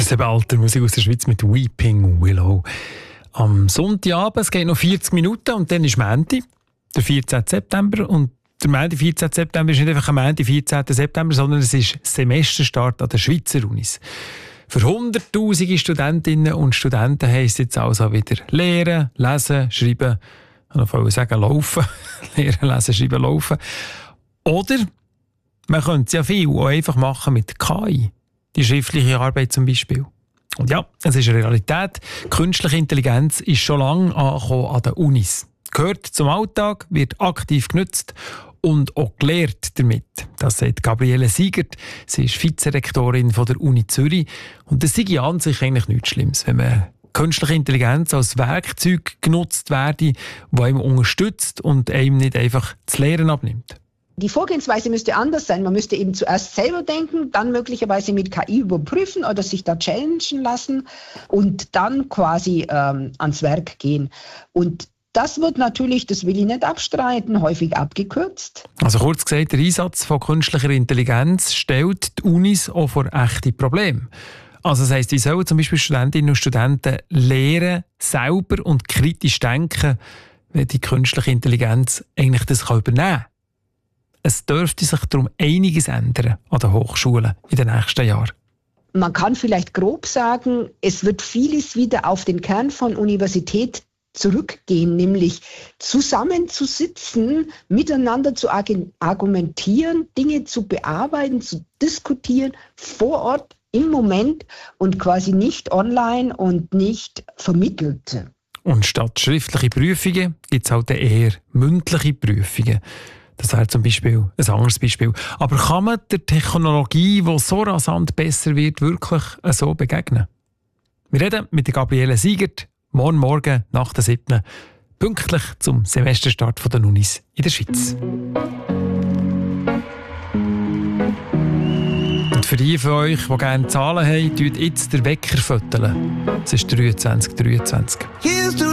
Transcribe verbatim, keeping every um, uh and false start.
sieben alter Musik aus der Schweiz mit Weeping Willow. Am Sonntagabend, es geht noch vierzig Minuten und dann ist Montag, der vierzehnten September. Und der Montag, vierzehnten September, ist nicht einfach ein Montag, vierzehnten September, sondern es ist Semesterstart an den Schweizer Unis. Für hunderttausende Studentinnen und Studenten heisst es jetzt also wieder lernen, lesen, schreiben, ich wollte sagen laufen, lernen, lesen, schreiben, laufen. Oder man könnte es ja viel auch einfach machen mit K I. Die schriftliche Arbeit zum Beispiel. Und ja, es ist eine Realität. Künstliche Intelligenz ist schon lange angekommen an den Unis. Gehört zum Alltag, wird aktiv genutzt und auch gelehrt damit. Das sagt Gabriele Siegert. Sie ist Vizerektorin von der Uni Zürich. Und das sei an sich eigentlich nichts Schlimmes, wenn man künstliche Intelligenz als Werkzeug genutzt werde, das einem unterstützt und einem nicht einfach das Lehren abnimmt. Die Vorgehensweise müsste anders sein. Man müsste eben zuerst selber denken, dann möglicherweise mit K I überprüfen oder sich da challengen lassen und dann quasi ähm, ans Werk gehen. Und das wird natürlich, das will ich nicht abstreiten, häufig abgekürzt. Also kurz gesagt, der Einsatz von künstlicher Intelligenz stellt die Unis auch vor echte Probleme. Also das heisst, wie sollen zum Beispiel Studentinnen und Studenten lernen, selber und kritisch denken, wenn die künstliche Intelligenz eigentlich das übernehmen kann? Es dürfte sich darum einiges ändern an den Hochschulen in den nächsten Jahren. Man kann vielleicht grob sagen, es wird vieles wieder auf den Kern von Universität zurückgehen, nämlich zusammenzusitzen, miteinander zu argumentieren, Dinge zu bearbeiten, zu diskutieren, vor Ort, im Moment und quasi nicht online und nicht vermittelt. Und statt schriftliche Prüfungen gibt es halt eher mündliche Prüfungen. Das wäre zum Beispiel ein anderes Beispiel. Aber kann man der Technologie, die so rasant besser wird, wirklich so begegnen? Wir reden mit der Gabriele Siegert morgen Morgen nach der siebten pünktlich zum Semesterstart der Unis in der Schweiz. Und für die von euch, die gerne Zahlen haben, tut jetzt der Wecker föteln. Es ist dreiundzwanzig Uhr dreiundzwanzig.